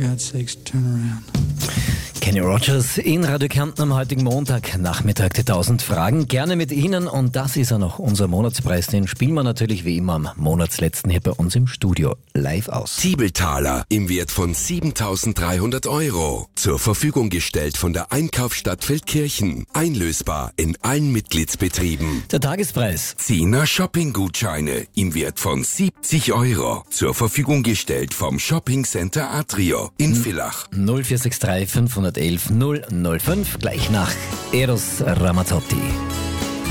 God's sakes, turn around. Kenny Rogers in Radio Kärnten am heutigen Montag, Nachmittag die 1000 Fragen. Gerne mit Ihnen und das ist ja noch unser Monatspreis. Den spielen wir natürlich wie immer am Monatsletzten hier bei uns im Studio live aus. Zwiebeltaler im Wert von 7.300 €. Zur Verfügung gestellt von der Einkaufsstadt Feldkirchen. Einlösbar in allen Mitgliedsbetrieben. Der Tagespreis. 10er Shopping-Gutscheine im Wert von 70 €. Zur Verfügung gestellt vom Shopping Center Atrio in Villach. 0463 511 005, gleich nach Eros Ramazzotti.